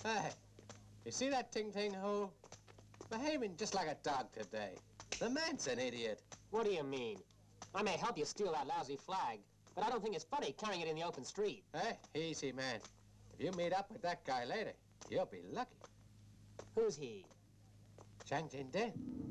Hey, you see that Ting Ting Ho? Behaving just like a dog today. The man's an idiot. What do you mean? I may help you steal that lousy flag, but I don't think it's funny carrying it in the open street. Hey, easy, man. If you meet up with that guy later, you'll be lucky. Who's he? Chang Jin Den.